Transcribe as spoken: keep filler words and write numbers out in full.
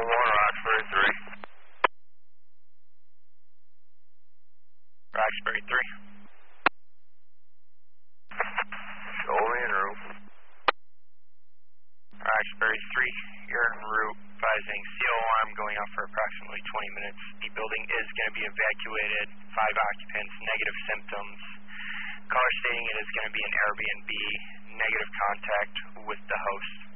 one, Roxbury three. Roxbury three. Show me en route. Roxbury three, you're en route, advising C O alarm going off for approximately twenty minutes. The building is going to be evacuated, five occupants, negative symptoms. Caller stating it is going to be an Airbnb, negative contact with the host.